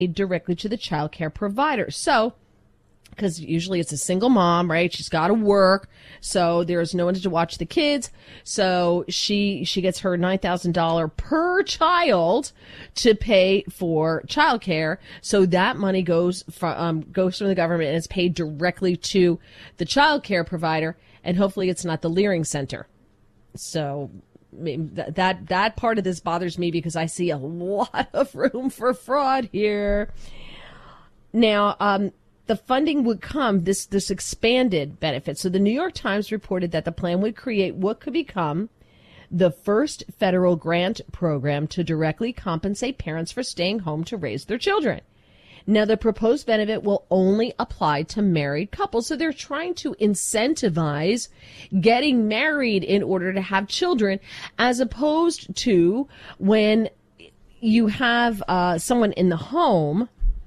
directly to the child care provider. So, because usually it's a single mom, right? She's got to work, so there's no one to watch the kids. So she gets her $9,000 per child to pay for childcare. So that money goes from the government and is paid directly to the child care provider. And hopefully it's not the Leering Center. So that part of this bothers me because I see a lot of room for fraud here. Now, the funding would come, this expanded benefit. So the New York Times reported that the plan would create what could become the first federal grant program to directly compensate parents for staying home to raise their children. Now, the proposed benefit will only apply to married couples. So they're trying to incentivize getting married in order to have children, as opposed to when you have someone in the home,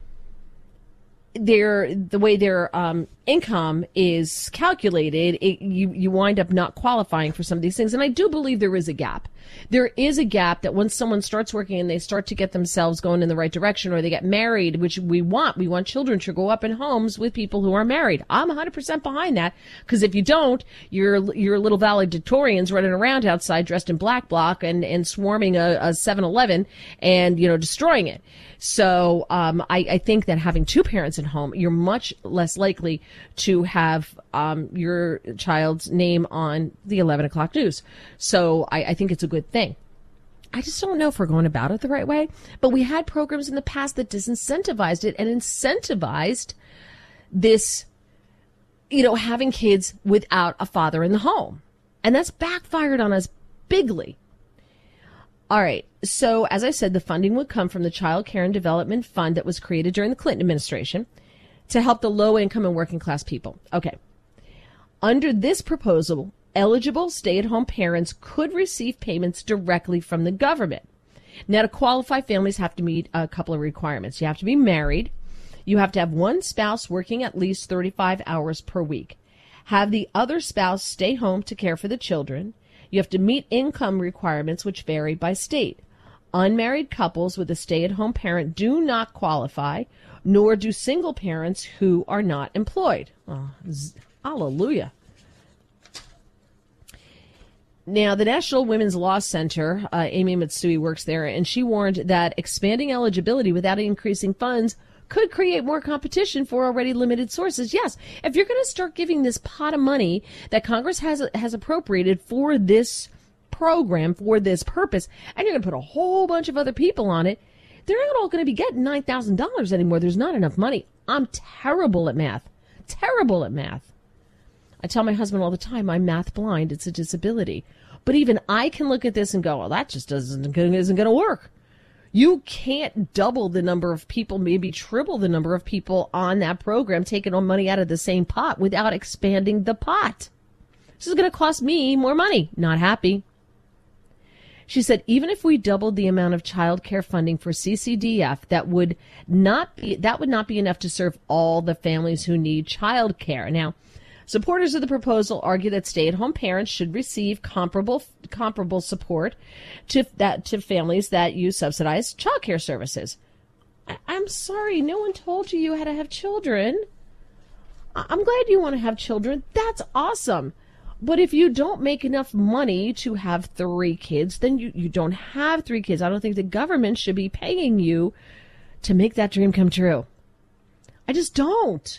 the way their income is calculated, you wind up not qualifying for some of these things. And I do believe there is a gap. There is a gap that once someone starts working and they start to get themselves going in the right direction, or they get married, which we want children to grow up in homes with people who are married. I'm 100% behind that, because if you don't, you're little valedictorians running around outside dressed in black bloc and swarming a 7-Eleven and, destroying it. So I think that having two parents at home, you're much less likely to have your child's name on the 11 o'clock news. So I think it's a good thing. I just don't know if we're going about it the right way. But we had programs in the past that disincentivized it and incentivized this, having kids without a father in the home. And that's backfired on us bigly. All right. So, as I said, the funding would come from the Child Care and Development Fund that was created during the Clinton administration to help the low-income and working-class people. Okay. Under this proposal, eligible stay-at-home parents could receive payments directly from the government. Now, to qualify, families have to meet a couple of requirements. You have to be married. You have to have one spouse working at least 35 hours per week. Have the other spouse stay home to care for the children. You have to meet income requirements, which vary by state. Unmarried couples with a stay-at-home parent do not qualify, nor do single parents who are not employed. Oh, hallelujah. Now, the National Women's Law Center, Amy Matsui works there, and she warned that expanding eligibility without increasing funds could create more competition for already limited sources. Yes, if you're going to start giving this pot of money that Congress has appropriated for this program, for this purpose, and you're going to put a whole bunch of other people on it, they're not all going to be getting $9,000 anymore. There's not enough money. I'm terrible at math. Terrible at math. I tell my husband all the time, I'm math blind. It's a disability. But even I can look at this and go, well, that just isn't going to work. You can't double the number of people, maybe triple the number of people on that program taking on money out of the same pot without expanding the pot. This is going to cost me more money. Not happy. She said, even if we doubled the amount of child care funding for CCDF, that would not be enough to serve all the families who need child care. Now, supporters of the proposal argue that stay-at-home parents should receive comparable support to families that use subsidized child care services. I'm sorry, no one told you how to have children. I'm glad you want to have children. That's awesome. But if you don't make enough money to have 3 kids, then you don't have 3 kids. I don't think the government should be paying you to make that dream come true. I just don't.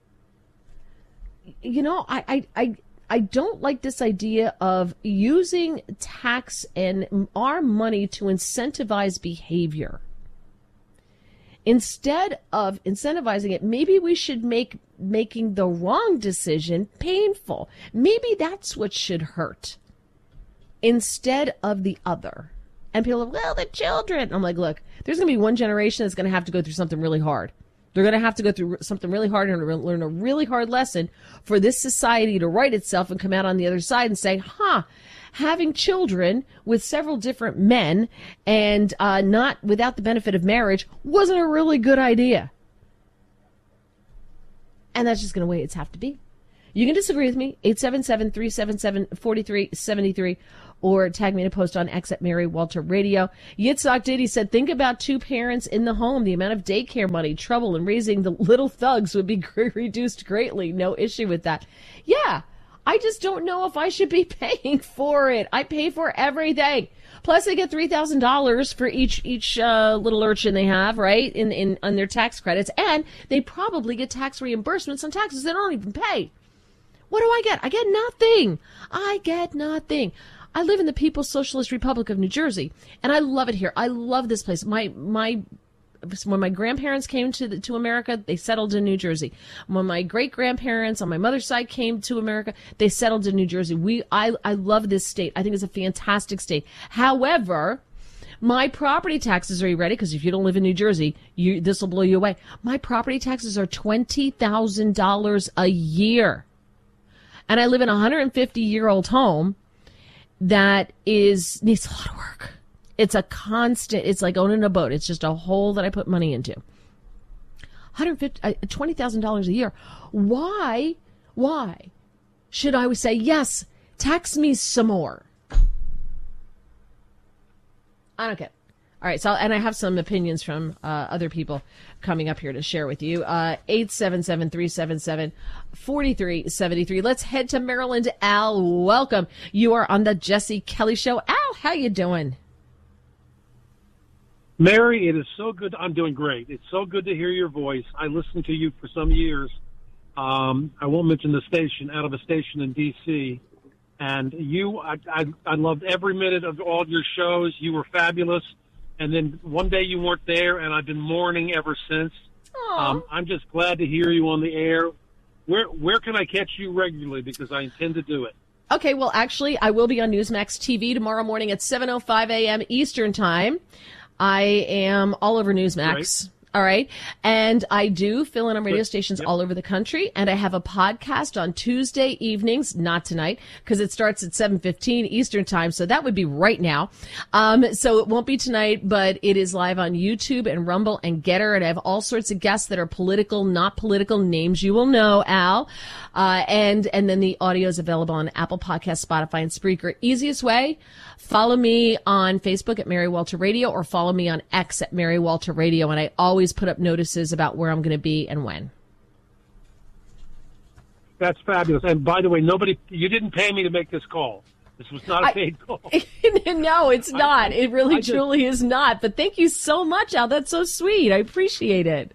I don't like this idea of using tax and our money to incentivize behavior. Instead of incentivizing it, maybe we should make making the wrong decision painful. Maybe that's what should hurt instead of the other. And people are, well, the children. I'm like, look, there's going to be one generation that's going to have to go through something really hard. They're going to have to go through something really hard and learn a really hard lesson for this society to right itself and come out on the other side and say, having children with several different men and not without the benefit of marriage wasn't a really good idea. And that's just going to the way it's have to be. You can disagree with me, 877-377-4373, or tag me in a post on X at Mary Walter Radio. Yitzhak Diddy said, think about two parents in the home. The amount of daycare money, trouble, and raising the little thugs would be reduced greatly. No issue with that. Yeah, I just don't know if I should be paying for it. I pay for everything. Plus, they get $3,000 for each little urchin they have, right, in on their tax credits. And they probably get tax reimbursements on taxes they don't even pay. What do I get? I get nothing. I get nothing. I live in the People's Socialist Republic of New Jersey, and I love it here. I love this place. When my grandparents came to America, they settled in New Jersey. When my great-grandparents on my mother's side came to America, they settled in New Jersey. I love this state. I think it's a fantastic state. However, my property taxes, are you ready? Because if you don't live in New Jersey, this will blow you away. My property taxes are $20,000 a year. And I live in a 150-year-old home that needs a lot of work. It's a constant, it's like owning a boat. It's just a hole that I put money into. $20,000 a year. Why should I say, yes, tax me some more? I don't get it. All right, and I have some opinions from other people coming up here to share with you. 877-377-4373. Let's head to Maryland. Al, welcome. You are on the Jesse Kelly Show. Al, how you doing? Mary, it is so good. I'm doing great. It's so good to hear your voice. I listened to you for some years. I won't mention the station, out of a station in D.C., and I loved every minute of all your shows. You were fabulous. And then one day you weren't there, and I've been mourning ever since. I'm just glad to hear you on the air. Where can I catch you regularly? Because I intend to do it. Okay, well, actually, I will be on Newsmax TV tomorrow morning at 7:05 a.m. Eastern Time. I am all over Newsmax. Right. All right. And I do fill in on radio stations all over the country. And I have a podcast on Tuesday evenings, not tonight, because it starts at 7:15 Eastern Time. So that would be right now. So it won't be tonight, but it is live on YouTube and Rumble and Getter. And I have all sorts of guests that are political, not political, names you will know, Al. And then the audio is available on Apple Podcasts, Spotify, and Spreaker. Easiest way, follow me on Facebook at Mary Walter Radio, or follow me on X at Mary Walter Radio. And I always put up notices about where I'm going to be and when. That's fabulous. And by the way, you didn't pay me to make this call. This was not a paid call. No, it's not. It really, truly is not. But thank you so much, Al. That's so sweet. I appreciate it.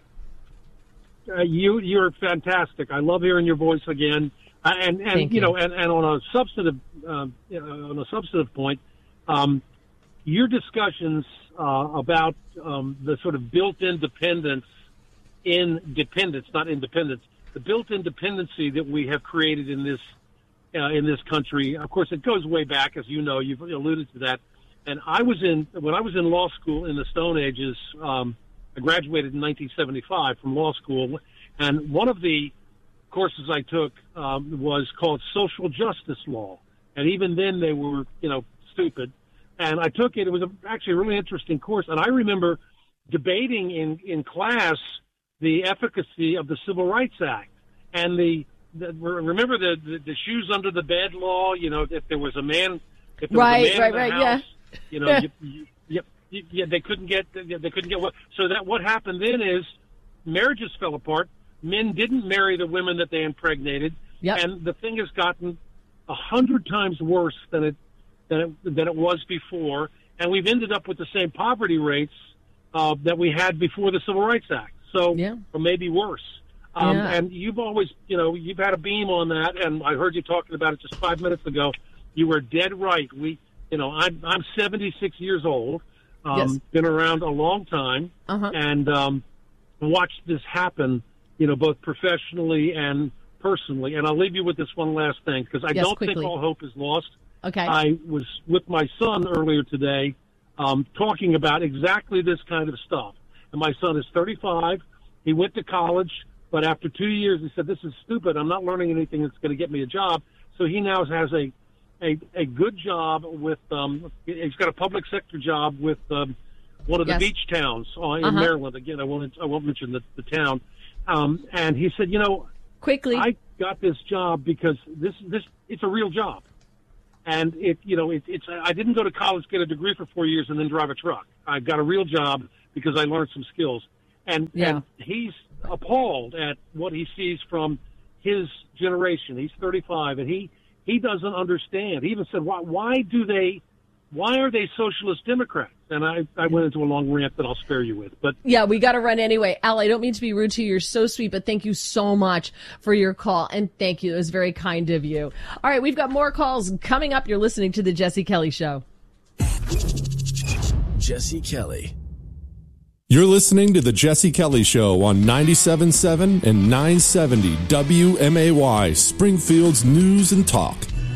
You're fantastic. I love hearing your voice again. And on a substantive point, your discussions about the sort of built-in dependence not independence, the built-in dependency that we have created in this country. Of course, it goes way back, as you know. You've alluded to that. And when I was in law school in the Stone Ages, I graduated in 1975 from law school, and one of the courses I took was called social justice law. And even then, they were, stupid. And I took it. It was actually a really interesting course. And I remember debating in class the efficacy of the Civil Rights Act and remember the shoes under the bed law. If there was a man, in the house, they couldn't get what. So that what happened then is marriages fell apart. Men didn't marry the women that they impregnated, and the thing has gotten 100 times worse than it was before, and we've ended up with the same poverty rates that we had before the Civil Rights Act. So, or maybe worse. And you've always, you've had a beam on that, and I heard you talking about it just 5 minutes ago. You were dead right. I'm 76 years old, been around a long time, and watched this happen, both professionally and personally. And I'll leave you with this one last thing, because I don't think all hope is lost. Okay. I was with my son earlier today talking about exactly this kind of stuff. And my son is 35. He went to college, but after 2 years, he said, "This is stupid. I'm not learning anything that's going to get me a job." So he now has a good job with he's got a public sector job with one of the beach towns in Maryland. Again, I won't mention the town. And he said, quickly. I got this job because it's a real job. And I didn't go to college, get a degree for 4 years, and then drive a truck. I got a real job because I learned some skills. And he's appalled at what he sees from his generation. He's 35, and he doesn't understand. He even said, why are they socialist Democrats? And I went into a long rant that I'll spare you with. But yeah, we got to run anyway. Al, I don't mean to be rude to you. You're so sweet, but thank you so much for your call. And thank you. It was very kind of you. All right, we've got more calls coming up. You're listening to The Jesse Kelly Show. Jesse Kelly. You're listening to The Jesse Kelly Show on 97.7 and 970 WMAY, Springfield's News and Talk.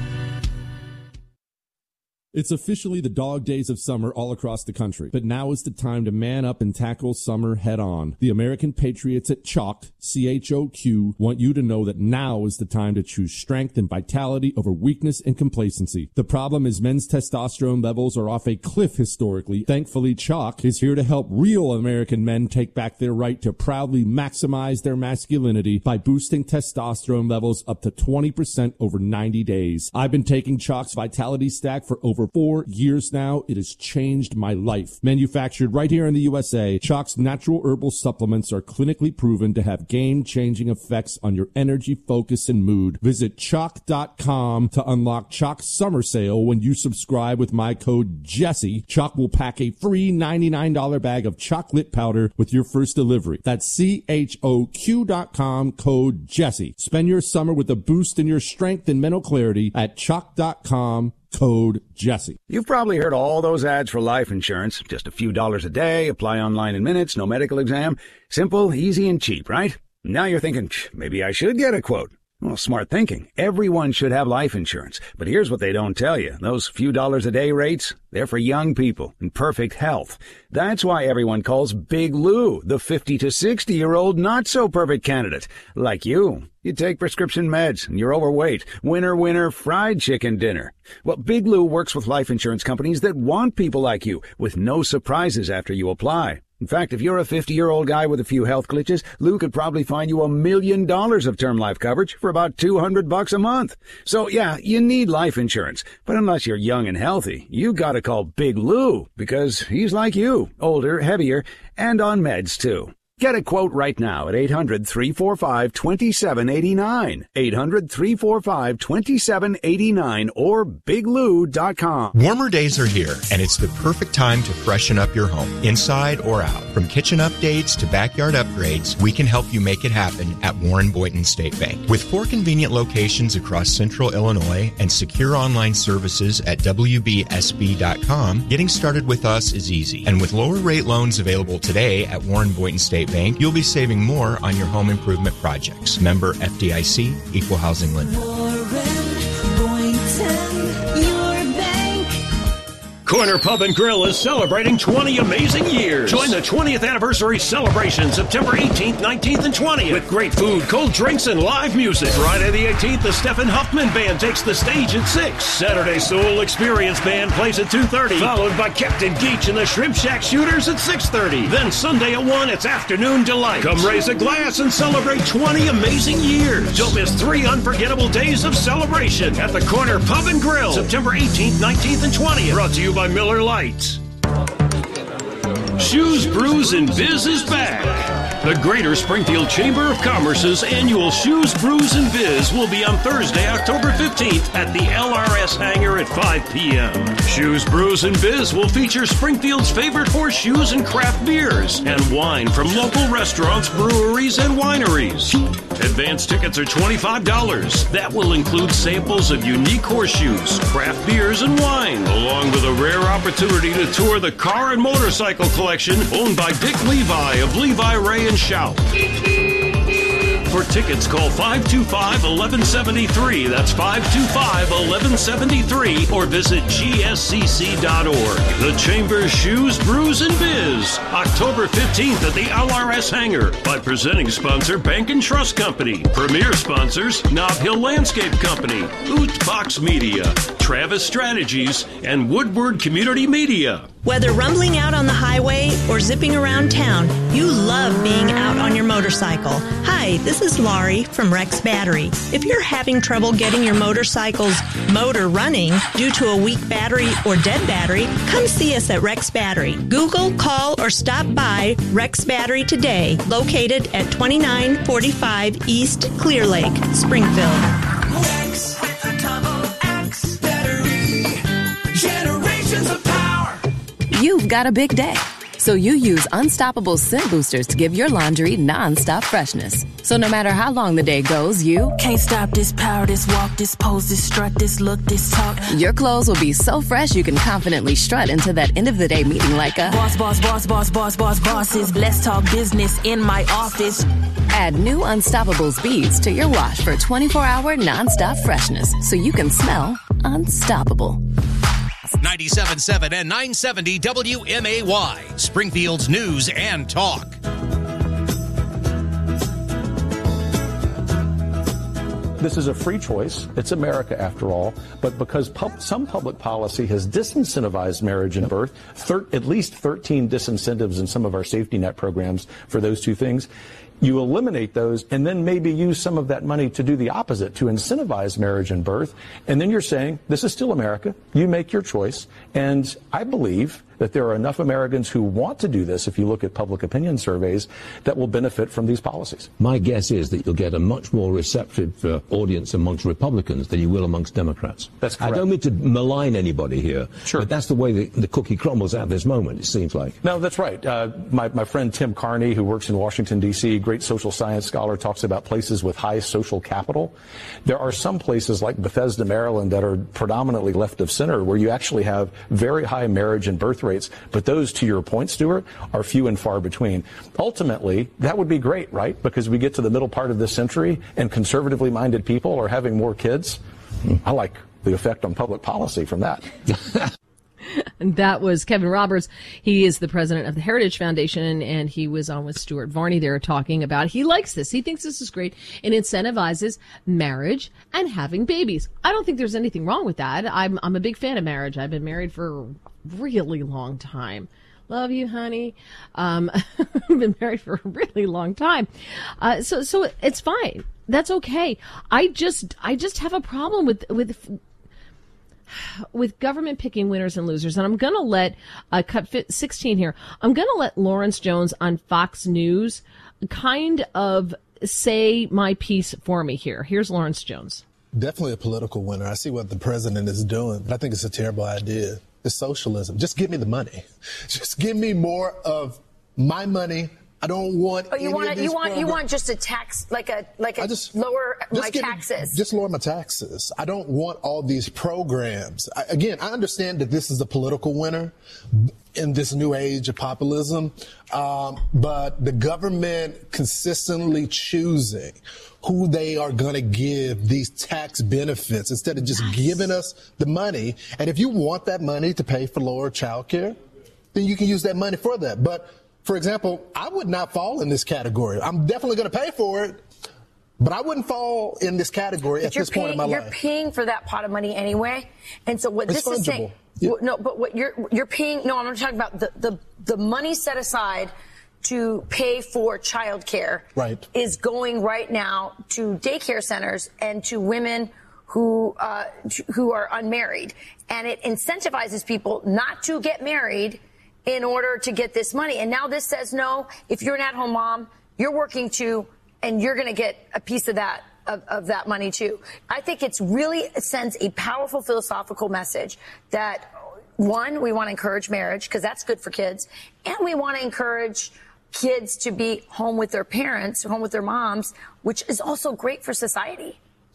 It's officially the dog days of summer all across the country, but now is the time to man up and tackle summer head on. The American Patriots at Chalk, CHOQ, want you to know that now is the time to choose strength and vitality over weakness and complacency. The problem is men's testosterone levels are off a cliff historically. Thankfully, Chalk is here to help real American men take back their right to proudly maximize their masculinity by boosting testosterone levels up to 20% over 90 days. I've been taking Chalk's Vitality Stack for over 4 years now. It has changed my life. Manufactured right here in the USA, Chalk's natural herbal supplements are clinically proven to have game-changing effects on your energy, focus, and mood. Visit Chalk.com to unlock Chalk's summer sale. When you subscribe with my code Jesse, Chalk will pack a free $99 bag of chocolate powder with your first delivery. That's CHOQ.com, code Jesse. Spend your summer with a boost in your strength and mental clarity at Chalk.com. Code Jesse. You've probably heard all those ads for life insurance. Just a few dollars a day, apply online in minutes, no medical exam. Simple, easy, and cheap, right? Now you're thinking, maybe I should get a quote. Well, smart thinking. Everyone should have life insurance. But here's what they don't tell you. Those few dollars a day rates, they're for young people in perfect health. That's why everyone calls Big Lou the 50 to 60-year-old not-so-perfect candidate. Like you. You take prescription meds, and you're overweight. Winner, fried chicken dinner. Well, Big Lou works with life insurance companies that want people like you, with no surprises after you apply. In fact, if you're a 50-year-old guy with a few health glitches, Lou could probably find you $1 million of term life coverage for about $200 a month. So, yeah, you need life insurance. But unless you're young and healthy, you gotta call Big Lou, because he's like you, older, heavier, and on meds, too. Get a quote right now at 800-345-2789. 800-345-2789 or biglou.com. Warmer days are here, and it's the perfect time to freshen up your home, inside or out. From kitchen updates to backyard upgrades, we can help you make it happen at Warren Boynton State Bank. With 4 convenient locations across central Illinois and secure online services at WBSB.com, getting started with us is easy. And with lower rate loans available today at Warren Boynton State Bank, you'll be saving more on your home improvement projects. Member FDIC, Equal Housing Lender. Corner Pub and Grill is celebrating 20 amazing years. Join the 20th anniversary celebration September 18th, 19th, and 20th with great food, cold drinks, and live music. Friday the 18th, the Stephen Huffman Band takes the stage at 6. Saturday, Soul Experience Band plays at 2:30, followed by Captain Geach and the Shrimp Shack Shooters at 6:30. Then Sunday at 1, it's Afternoon Delight. Come raise a glass and celebrate 20 amazing years. Don't miss 3 unforgettable days of celebration at the Corner Pub and Grill, September 18th, 19th, and 20th. Brought to you by Miller Lite. Shoes, Brews, and Biz is back. The Greater Springfield Chamber of Commerce's annual Shoes, Brews, and Biz will be on Thursday, October 15th at the LRS Hangar at 5 p.m. Shoes, Brews, and Biz will feature Springfield's favorite horseshoes and craft beers and wine from local restaurants, breweries, and wineries. Advance tickets are $25. That will include samples of unique horseshoes, craft beers, and wine, along with a rare opportunity to tour the car and motorcycle collection owned by Dick Levi of Levi Ray and Shout. For tickets, call 525-1173. That's 525-1173 or visit gscc.org. The Chamber's Shoes, Brews, and Biz. October 15th at the LRS Hangar by presenting sponsor Bank and Trust Company. Premier sponsors Nob Hill Landscape Company, Oot Box Media, Travis Strategies, and Woodward Community Media. Whether rumbling out on the highway or zipping around town, you love being out on your motorcycle. Hi, this is Laurie from Rex Battery. If you're having trouble getting your motorcycle's motor running due to a weak battery or dead battery, come see us at Rex Battery. Google, call, or stop by Rex Battery today, located at 2945 East Clear Lake, Springfield. Rex with a double X battery. Generations of power. You've got a big day, so you use Unstoppable Scent Boosters to give your laundry non-stop freshness. So no matter how long the day goes, you can't stop this power, this walk, this pose, this strut, this look, this talk. Your clothes will be so fresh you can confidently strut into that end of the day meeting like a boss, boss, boss, boss, boss, boss, bosses. Let's talk business in my office. Add new Unstoppable Beads to your wash for 24-hour non-stop freshness so you can smell unstoppable. 97.7 and 970 WMAY, Springfield's news and talk. This is a free choice. It's America, after all. But because some public policy has disincentivized marriage and birth, at least 13 disincentives in some of our safety net programs for those two things, you eliminate those and then maybe use some of that money to do the opposite, to incentivize marriage and birth. And then you're saying, this is still America. You make your choice. And I believe that there are enough Americans who want to do this, if you look at public opinion surveys, that will benefit from these policies. My guess is that you'll get a much more receptive audience amongst Republicans than you will amongst Democrats. That's correct. I don't mean to malign anybody here, sure, but that's the way the cookie crumbles at this moment, it seems like. No, that's right. My friend Tim Carney, who works in Washington, D.C., great social science scholar, talks about places with high social capital. There are some places like Bethesda, Maryland, that are predominantly left of center, where you actually have very high marriage and birth rates. But those, to your point, Stuart, are few and far between. Ultimately, that would be great, right? Because we get to the middle part of this century and conservatively minded people are having more kids. I like the effect on public policy from that. And that was Kevin Roberts. He is the president of the Heritage Foundation, and he was on with Stuart Varney there talking about he likes this. He thinks this is great and incentivizes marriage and having babies. I don't think there's anything wrong with that. I'm a big fan of marriage. I've been married for a really long time. Love you, honey. I've been married for a really long time. So it's fine. That's okay. I just have a problem with government picking winners and losers. And I'm going to let, cut 16 here, I'm going to let Lawrence Jones on Fox News kind of say my piece for me here. Here's Lawrence Jones. Definitely a political winner. I see what the president is doing, but I think it's a terrible idea. It's socialism. Just give me the money. Just give me more of my money. I don't want. Oh, you want just a tax, lower my taxes. Just lower my taxes. I don't want all these programs. I understand that this is a political winner in this new age of populism, but the government consistently choosing who they are going to give these tax benefits instead of just giving us the money. And if you want that money to pay for lower child care, then you can use that money for that. But for example, I would not fall in this category. I'm definitely going to pay for it, but I wouldn't fall in this category at this point in my life. You're paying for that pot of money anyway. And so what this is saying, no, but what you're paying, no, I'm talking about the money set aside to pay for child care is going right now to daycare centers and to women who are unmarried. And it incentivizes people not to get married in order to get this money. And now this says, no, if you're an at-home mom, you're working too, and you're going to get a piece of that of that money too. I think it's really sends a powerful philosophical message that, one, we want to encourage marriage because that's good for kids, and we want to encourage kids to be home with their parents, home with their moms, which is also great for society.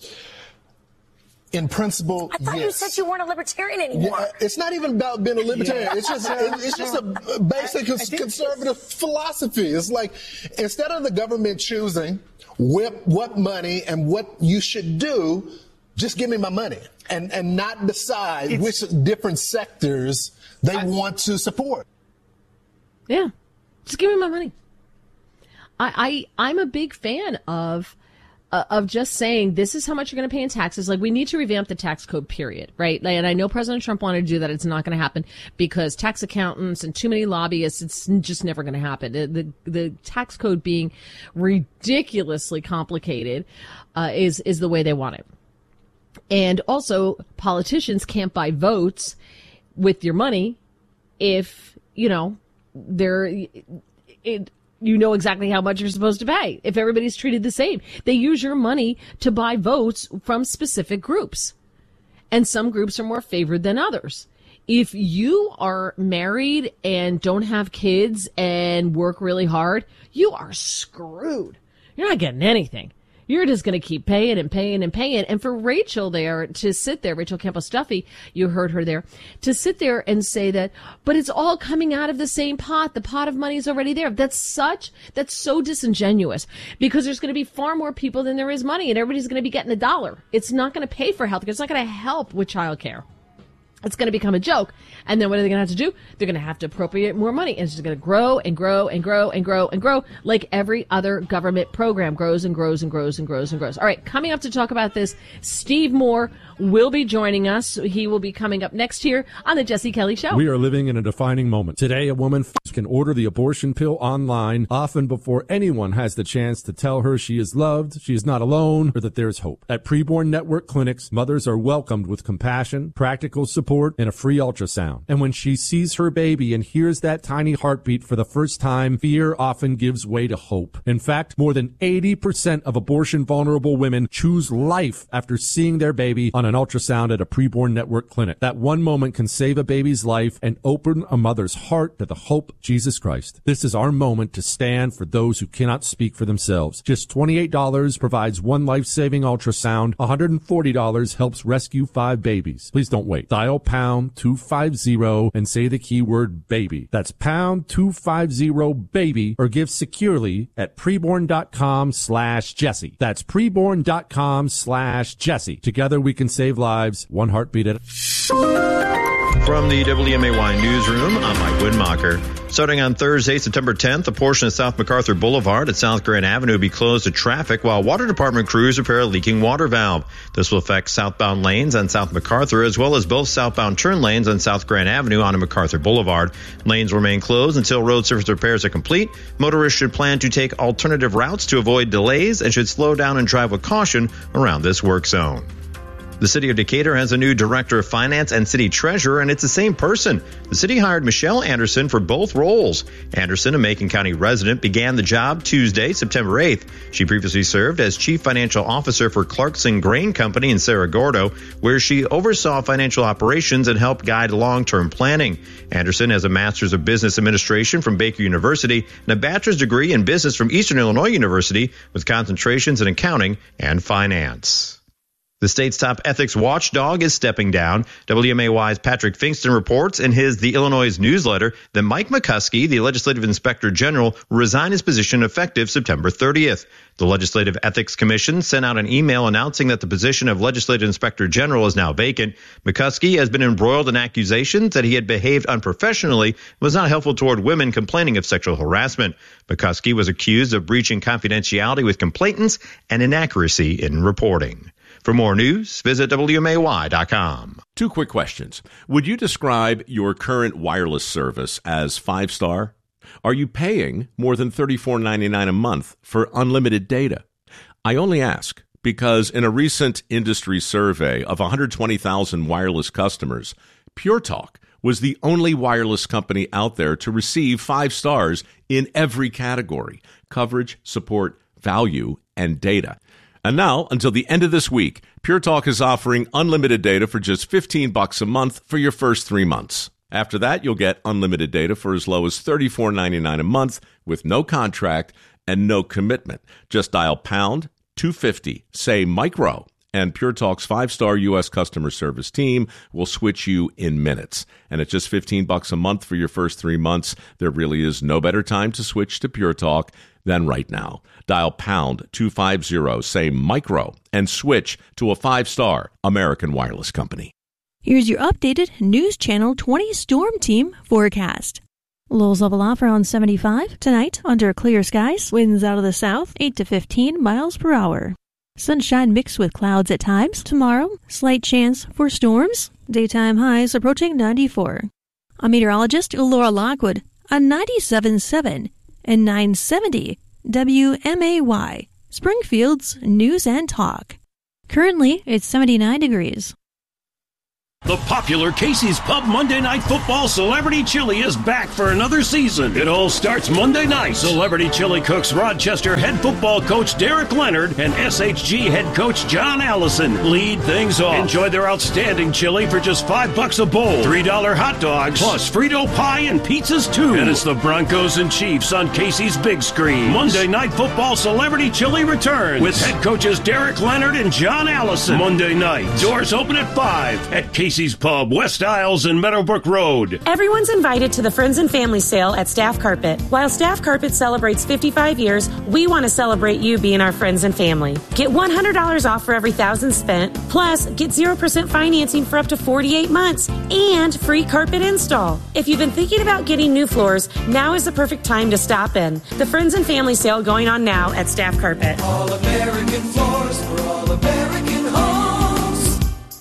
In principle, I thought you said you weren't a libertarian anymore. Yeah, it's not even about being a libertarian. It's just a basic conservative philosophy. It's like, instead of the government choosing what money and what you should do, just give me my money and not decide which different sectors they want to support. Yeah, just give me my money. I'm a big fan of of just saying this is how much you're going to pay in taxes. Like, we need to revamp the tax code, period, right? And I know President Trump wanted to do that. It's not going to happen because tax accountants and too many lobbyists, it's just never going to happen. The tax code being ridiculously complicated is the way they want it. And also, politicians can't buy votes with your money if, you know, you know exactly how much you're supposed to pay. If everybody's treated the same, they use your money to buy votes from specific groups. And some groups are more favored than others. If you are married and don't have kids and work really hard, you are screwed. You're not getting anything. You're just going to keep paying and paying and paying. And for Rachel there to sit there, Rachel Campos Duffy, you heard her there, to sit there and say that, but it's all coming out of the same pot. The pot of money is already there. That's so disingenuous, because there's going to be far more people than there is money, and everybody's going to be getting a dollar. It's not going to pay for health care. It's not going to help with childcare. It's going to become a joke. And then what are they going to have to do? They're going to have to appropriate more money. And it's just going to grow and grow and grow and grow and grow like every other government program grows and grows and grows and grows and grows. All right, coming up to talk about this, Steve Moore will be joining us. He will be coming up next here on the Jesse Kelly Show. We are living in a defining moment. Today, a woman can order the abortion pill online, often before anyone has the chance to tell her she is loved, she is not alone, or that there's hope. At Preborn Network clinics, mothers are welcomed with compassion, practical support, and a free ultrasound. And when she sees her baby and hears that tiny heartbeat for the first time, fear often gives way to hope. In fact, more than 80% of abortion-vulnerable women choose life after seeing their baby on an ultrasound at a Preborn Network clinic. That one moment can save a baby's life and open a mother's heart to the hope of Jesus Christ. This is our moment to stand for those who cannot speak for themselves. Just $28 provides one life-saving ultrasound. $140 helps rescue 5 babies. Please don't wait. Dial pound 250 and say the keyword baby. That's pound 250 baby, or give securely at preborn.com/Jesse. That's preborn.com/Jesse. Together we can save lives, one heartbeat at a... From the WMAY newsroom, I'm Mike Widmacher. Starting on Thursday, September 10th, a portion of South MacArthur Boulevard at South Grand Avenue will be closed to traffic while water department crews repair a leaking water valve. This will affect southbound lanes on South MacArthur, as well as both southbound turn lanes on South Grand Avenue onto MacArthur Boulevard. Lanes will remain closed until road surface repairs are complete. Motorists should plan to take alternative routes to avoid delays and should slow down and drive with caution around this work zone. The city of Decatur has a new director of finance and city treasurer, and it's the same person. The city hired Michelle Anderson for both roles. Anderson, a Macon County resident, began the job Tuesday, September 8th. She previously served as chief financial officer for Clarkson Grain Company in Cerro Gordo, where she oversaw financial operations and helped guide long-term planning. Anderson has a master's of business administration from Baker University and a bachelor's degree in business from Eastern Illinois University with concentrations in accounting and finance. The state's top ethics watchdog is stepping down. WMAY's Patrick Finkston reports in his The Illinois newsletter that Mike McCuskey, the legislative inspector general, will resign his position effective September 30th. The Legislative Ethics Commission sent out an email announcing that the position of legislative inspector general is now vacant. McCuskey has been embroiled in accusations that he had behaved unprofessionally and was not helpful toward women complaining of sexual harassment. McCuskey was accused of breaching confidentiality with complainants and inaccuracy in reporting. For more news, visit WMAY.com. 2 quick questions. Would you describe your current wireless service as 5-star? Are you paying more than $34.99 a month for unlimited data? I only ask because in a recent industry survey of 120,000 wireless customers, Pure Talk was the only wireless company out there to receive 5 stars in every category: coverage, support, value, and data. And now, until the end of this week, Pure Talk is offering unlimited data for just $15 a month for your first 3 months. After that, you'll get unlimited data for as low as $34.99 a month with no contract and no commitment. Just dial pound 250, say micro, and Pure Talk's 5-star U.S. customer service team will switch you in minutes. And at just $15 a month for your first 3 months, there really is no better time to switch to Pure Talk than right now. Dial pound 250, say micro, and switch to a 5-star American wireless company. Here's your updated News Channel 20 Storm Team forecast. Lows level off around 75. Tonight, under clear skies, winds out of the south, 8 to 15 miles per hour. Sunshine mixed with clouds at times. Tomorrow, slight chance for storms. Daytime highs approaching 94. I'm meteorologist Laura Lockwood on 97.7 and 970 WMAY, Springfield's News and Talk. Currently, it's 79 degrees. The popular Casey's Pub Monday Night Football Celebrity Chili is back for another season. It all starts Monday night. Celebrity Chili cooks Rochester head football coach Derek Leonard and SHG head coach John Allison lead things off. Enjoy their outstanding chili for just $5 a bowl. $3 hot dogs, plus Frito pie and pizzas too. And it's the Broncos and Chiefs on Casey's big screen. Monday Night Football Celebrity Chili returns with head coaches Derek Leonard and John Allison. Monday night. Doors open at 5 at Casey's Pub, West Isles and Meadowbrook Road. Everyone's invited to the Friends and Family Sale at Staff Carpet. While Staff Carpet celebrates 55 years, we want to celebrate you being our friends and family. Get $100 off for every $1,000 spent, plus get 0% financing for up to 48 months and free carpet install. If you've been thinking about getting new floors, now is the perfect time to stop in. The Friends and Family Sale going on now at Staff Carpet. All American floors for all American homes.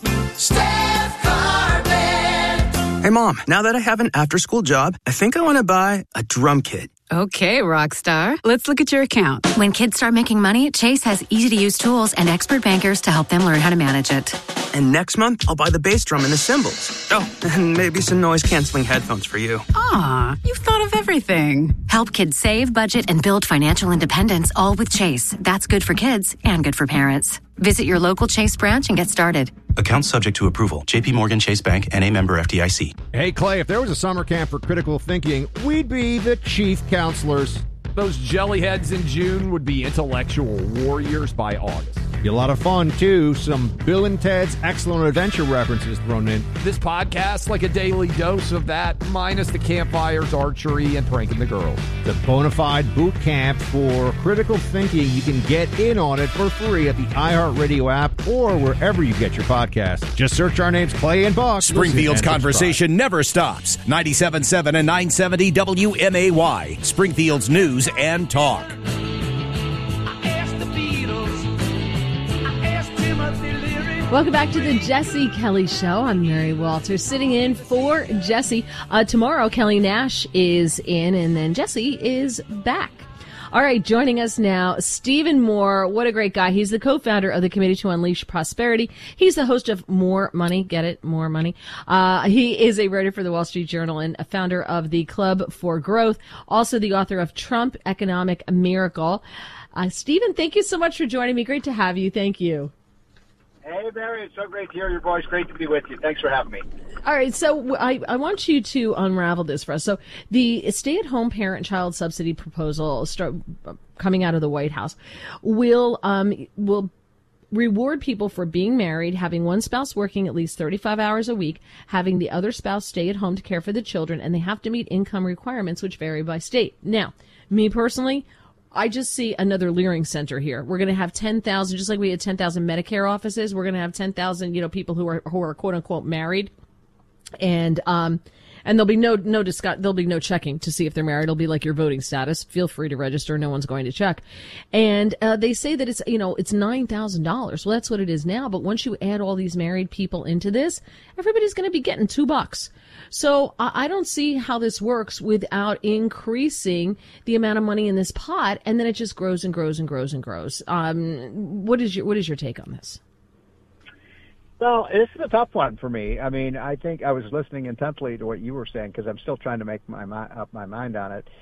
Staff Carpet. Hey, Mom, now that I have an after-school job, I think I want to buy a drum kit. Okay, Rockstar. Let's look at your account. When kids start making money, Chase has easy-to-use tools and expert bankers to help them learn how to manage it. And next month, I'll buy the bass drum and the cymbals. Oh, and maybe some noise-canceling headphones for you. Aw, you've thought of everything. Help kids save, budget, and build financial independence, all with Chase. That's good for kids and good for parents. Visit your local Chase branch and get started. Account subject to approval. J.P. Morgan Chase Bank, N.A. member FDIC. Hey, Clay, if there was a summer camp for critical thinking, we'd be the chief counselors. Those jellyheads in June would be intellectual warriors by August. Be a lot of fun, too. Some Bill and Ted's Excellent Adventure references thrown in. This podcast, like a daily dose of that, minus the campfires, archery, and pranking the girls. The bona fide boot camp for critical thinking. You can get in on it for free at the iHeartRadio app or wherever you get your podcasts. Just search our names, Clay and Buck. Springfield's conversation never stops. 97.7 and 970 WMAY. Springfield's News and Talk. Welcome back to the Jesse Kelly Show. I'm Mary Walters, sitting in for Jesse. Tomorrow, Kelly Nash is in, and then Jesse is back. All right, joining us now, Stephen Moore. What a great guy. He's the co-founder of the Committee to Unleash Prosperity. He's the host of More Money. Get it? More Money. He is a writer for the Wall Street Journal and a founder of the Club for Growth. Also the author of Trump Economic Miracle. Stephen, thank you so much for joining me. Great to have you. Thank you. Hey, Mary, it's so great to hear your voice. Great to be with you. Thanks for having me. All right, so I want you to unravel this for us. So the stay-at-home parent-child subsidy proposal coming out of the White House will reward people for being married, having one spouse working at least 35 hours a week, having the other spouse stay at home to care for the children, and they have to meet income requirements, which vary by state. Now, me personally, I just see another Leering Center here. We're going to have 10,000, just like we had 10,000 Medicare offices. We're going to have 10,000, people who are quote unquote married, and there'll be there'll be no checking to see if they're married. It'll be like your voting status. Feel free to register. No one's going to check. And they say that it's $9,000. Well, that's what it is now. But once you add all these married people into this, everybody's going to be getting $2. So I don't see how this works without increasing the amount of money in this pot, and then it just grows and grows and grows and grows. What is your take on this? Well, this is a tough one for me. I mean, I think I was listening intently to what you were saying because I'm still trying to make up my mind on it.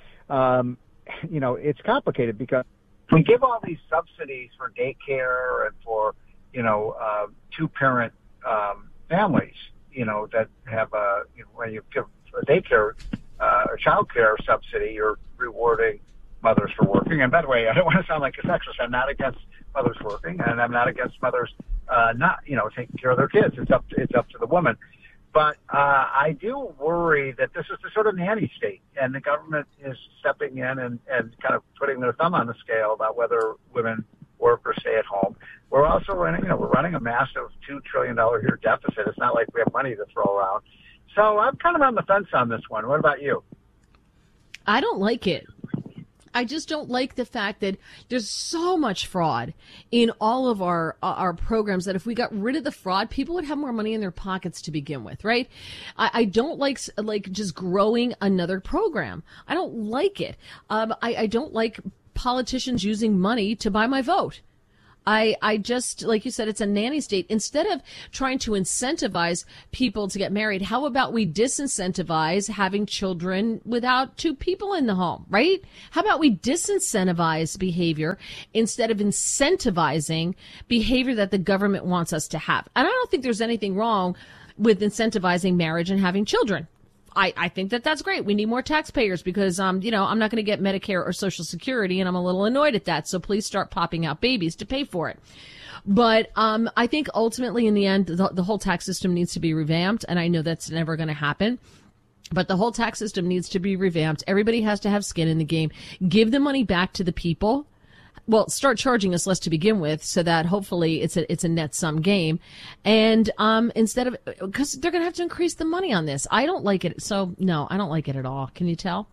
It's complicated because we give all these subsidies for daycare and for, two-parent families, that have when you give a daycare or child care subsidy, you're rewarding mothers for working. And by the way, I don't want to sound like a sexist. I'm not against mothers working, and I'm not against mothers not taking care of their kids. It's up to the woman. But I do worry that this is the sort of nanny state, and the government is stepping in and kind of putting their thumb on the scale about whether women work or stay at home. We're also running a massive $2 trillion a year deficit. It's not like we have money to throw around. So I'm kind of on the fence on this one. What about you? I don't like it. I just don't like the fact that there's so much fraud in all of our programs that if we got rid of the fraud, people would have more money in their pockets to begin with, right? I don't like just growing another program. I don't like it. I don't like politicians using money to buy my vote. I just, like you said, it's a nanny state. Instead of trying to incentivize people to get married, how about we disincentivize having children without two people in the home, right? How about we disincentivize behavior instead of incentivizing behavior that the government wants us to have? And I don't think there's anything wrong with incentivizing marriage and having children. I think that that's great. We need more taxpayers because, I'm not going to get Medicare or Social Security, and I'm a little annoyed at that. So please start popping out babies to pay for it. But I think ultimately, in the end, the whole tax system needs to be revamped, and I know that's never going to happen. But the whole tax system needs to be revamped. Everybody has to have skin in the game. Give the money back to the people. Well, start charging us less to begin with so that hopefully it's a net sum game. And instead of, because they're going to have to increase the money on this. I don't like it. So, no, I don't like it at all. Can you tell?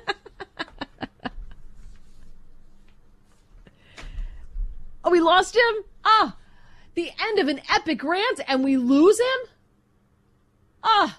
Oh, we lost him? Ah, the end of an epic rant and we lose him? Ah.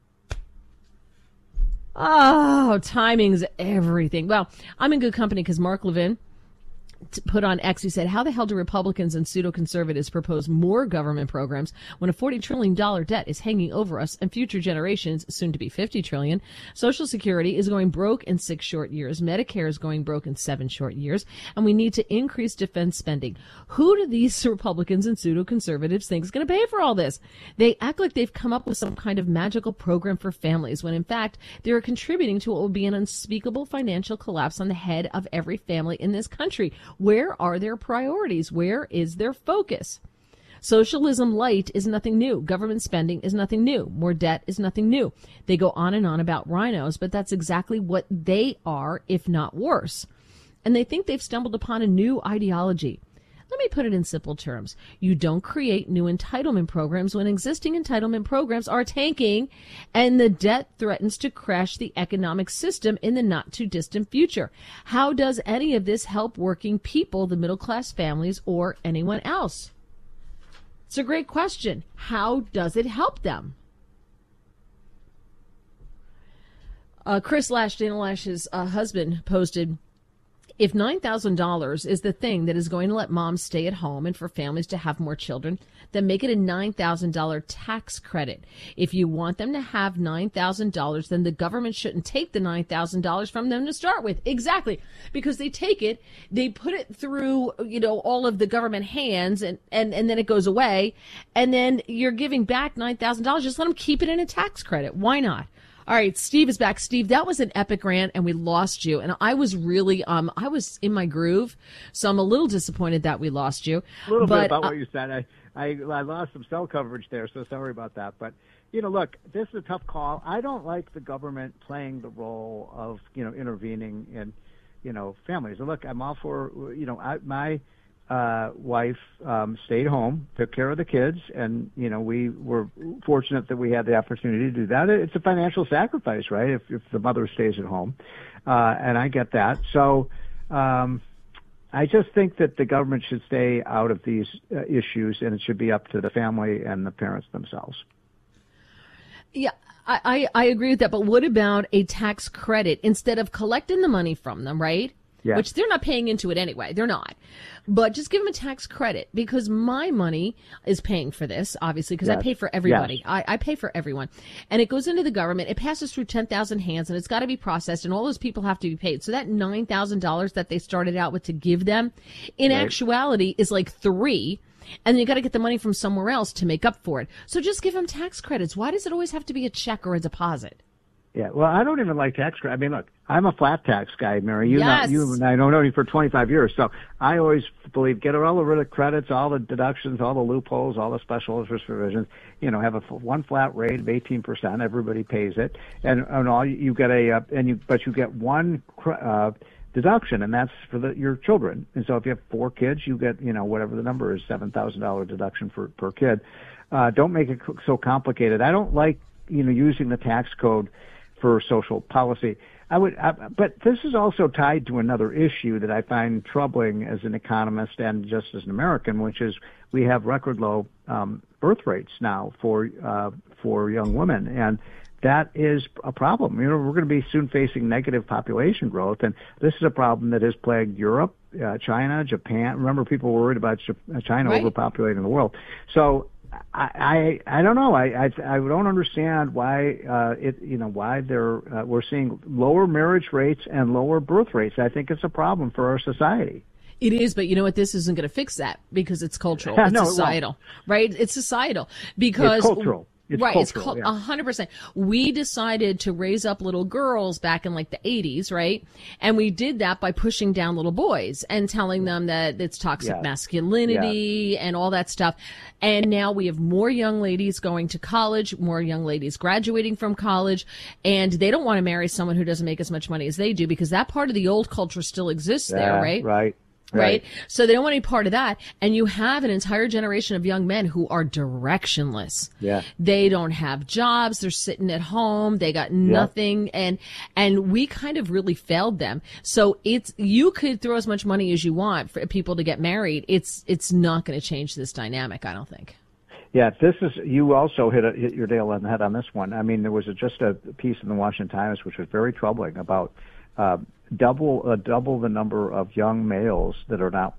Oh, timing's everything. Well, I'm in good company because Mark Levin put on X, he said, how the hell do Republicans and pseudo-conservatives propose more government programs when a $40 trillion debt is hanging over us and future generations, soon to be $50 trillion? Social Security is going broke in 6 short years. Medicare is going broke in 7 short years. And we need to increase defense spending. Who do these Republicans and pseudo-conservatives think is going to pay for all this? They act like they've come up with some kind of magical program for families when in fact they are contributing to what will be an unspeakable financial collapse on the head of every family in this country. Where are their priorities? Where is their focus? Socialism light is nothing new. Government spending is nothing new. More debt is nothing new. They go on and on about rhinos, but that's exactly what they are, if not worse. And they think they've stumbled upon a new ideology. Let me put it in simple terms. You don't create new entitlement programs when existing entitlement programs are tanking and the debt threatens to crash the economic system in the not too distant future. How does any of this help working people, the middle class families, or anyone else? It's a great question. How does it help them? Chris Lash, Dana Lash's husband, posted, if $9,000 is the thing that is going to let moms stay at home and for families to have more children, then make it a $9,000 tax credit. If you want them to have $9,000, then the government shouldn't take the $9,000 from them to start with. Exactly. Because they take it, they put it through, all of the government hands and then it goes away. And then you're giving back $9,000. Just let them keep it in a tax credit. Why not? All right, Steve is back. Steve, that was an epic rant, and we lost you. And I was really, I was in my groove, so I'm a little disappointed that we lost you. A little bit about what you said. I lost some cell coverage there, so sorry about that. But, look, this is a tough call. I don't like the government playing the role of, intervening in, families. And look, I'm all for, my wife stayed home, took care of the kids, and we were fortunate that we had the opportunity to do that. It's a financial sacrifice, right? If the mother stays at home, and I get that. So I just think that the government should stay out of these issues, and it should be up to the family and the parents themselves. Yeah. I agree with that, but what about a tax credit instead of collecting the money from them, right? Yeah. Which they're not paying into it anyway. They're not. But just give them a tax credit because my money is paying for this, obviously, because I pay for everybody. Yes. I pay for everyone. And it goes into the government. It passes through 10,000 hands and it's got to be processed and all those people have to be paid. So that $9,000 that they started out with to give them in actuality is like $3,000. And you got to get the money from somewhere else to make up for it. So just give them tax credits. Why does it always have to be a check or a deposit? Yeah, well, I don't even like tax credit. I mean, look, I'm a flat tax guy, Mary. You and I know you for 25 years, so I always believe get all the credits, all the deductions, all the loopholes, all the special interest provisions. Have one flat rate of 18%. Everybody pays it, and all you get but you get one deduction, and that's for your children. And so if you have 4 kids, you get whatever the number is, $7,000 deduction per kid. Don't make it so complicated. I don't like using the tax code for social policy. but this is also tied to another issue that I find troubling as an economist and just as an American, which is we have record low birth rates now for young women, and that is a problem. We're going to be soon facing negative population growth, and this is a problem that has plagued Europe, China, Japan. Remember, people were worried about China overpopulating the world. So I don't know. I don't understand why why we're seeing lower marriage rates and lower birth rates. I think it's a problem for our society. It is, but you know what? This isn't going to fix that because it's cultural. It's societal, right? It's societal because it's cultural. It's right, cultural, it's 100%. We decided to raise up little girls back in like the 80s, right? And we did that by pushing down little boys and telling them that it's toxic masculinity and all that stuff. And now we have more young ladies going to college, more young ladies graduating from college, and they don't want to marry someone who doesn't make as much money as they do because that part of the old culture still exists there, right? Right. So they don't want any part of that. And you have an entire generation of young men who are directionless. Yeah. They don't have jobs. They're sitting at home. They got nothing. And we kind of really failed them. So you could throw as much money as you want for people to get married. It's not going to change this dynamic, I don't think. Yeah, you also hit your nail on the head on this one. I mean, there was just a piece in the Washington Times which was very troubling about, double the number of young males that are not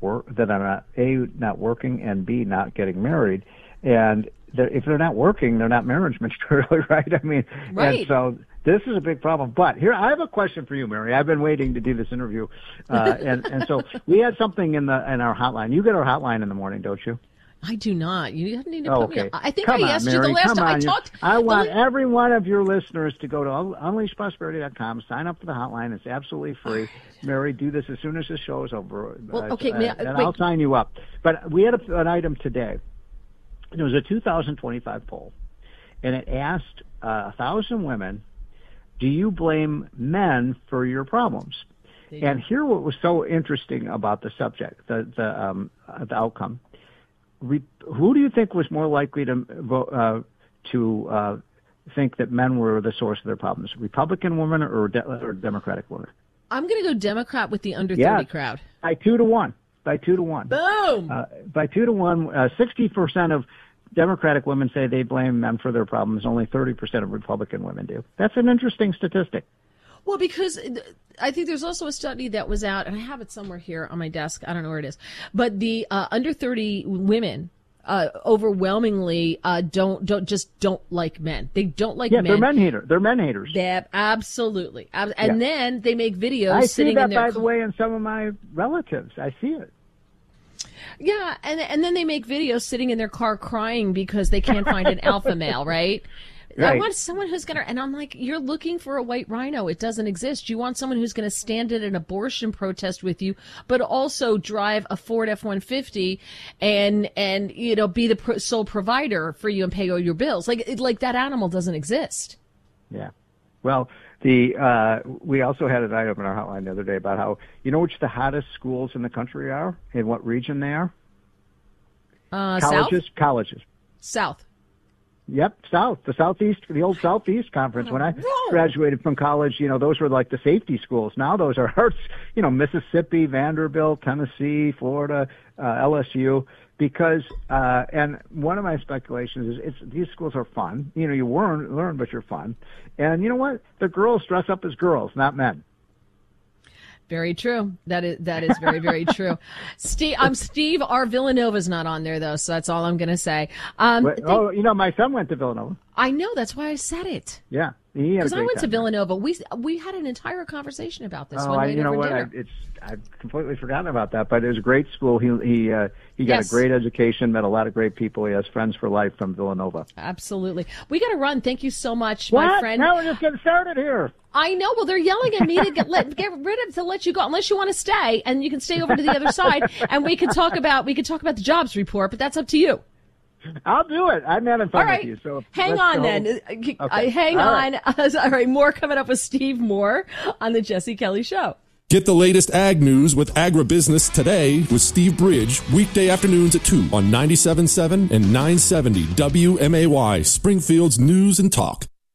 not working and B, not getting married. And if they're not working, they're not marriage materially, right? I mean, and so this is a big problem. But here, I have a question for you, Mary. I've been waiting to do this interview. And so we had something in our hotline. You get our hotline in the morning, don't you? I do not. You need to put me on. I think I asked Mary, you the last time I talked. I want every one of your listeners to go to unleashprosperity.com, sign up for the hotline. It's absolutely free. Mary, do this as soon as the show is over. Well, okay, and I'll sign you up. But we had an item today. It was a 2025 poll, and it asked 1,000 women, do you blame men for your problems? And here what was so interesting about the subject, the outcome. Who do you think was more likely to vote, to think that men were the source of their problems? Republican women or Democratic women? I'm going to go Democrat with the under 30 crowd. By 2 to 1. By 2 to 1. Boom! By 2 to 1, 60% of Democratic women say they blame men for their problems. Only 30% of Republican women do. That's an interesting statistic. Well, because I think there's also a study that was out, and I have it somewhere here on my desk. I don't know where it is. But the under 30 women overwhelmingly don't like men. They don't like men. Yeah, they're men haters. They're absolutely. And then they make videos sitting in their... I see that, by the way, in some of my relatives. I see it. Yeah, and then they make videos sitting in their car crying because they can't find an alpha male, right? I want someone who's going to, and I'm like, you're looking for a white rhino. It doesn't exist. You want someone who's going to stand at an abortion protest with you, but also drive a Ford F-150 and be the sole provider for you and pay all your bills. Like that animal doesn't exist. Yeah. Well, we also had an item in our hotline the other day about how, which the hottest schools in the country are and what region they are? Colleges. South. Yep, South, the Southeast, the old Southeast Conference. When I graduated from college, those were like the safety schools. Now those are, Mississippi, Vanderbilt, Tennessee, Florida, LSU. Because, and one of my speculations is these schools are fun. You learn, but you're fun. And you know what? The girls dress up as girls, not men. Very true. That is very, very true. Steve R. Villanova's not on there though, so that's all I'm going to say. My son went to Villanova. I know, that's why I said it. Yeah, because I went to Villanova. We had an entire conversation about this. I've completely forgotten about that, but it was a great school. He got a great education, met a lot of great people. He has friends for life from Villanova. Absolutely. We got to run. Thank you so much, my friend. Now we're just getting started here. I know. Well, they're yelling at me to let you go, unless you want to stay, and you can stay over to the other side, and we can talk about the jobs report. But that's up to you. I'll do it. I'm having fun with you. So hang on then. Okay. Hang on. All right. More coming up with Steve Moore on the Jesse Kelly Show. Get the latest ag news with Agribusiness Today with Steve Bridge, weekday afternoons at 2 on 97.7 and 970 WMAY, Springfield's News and Talk.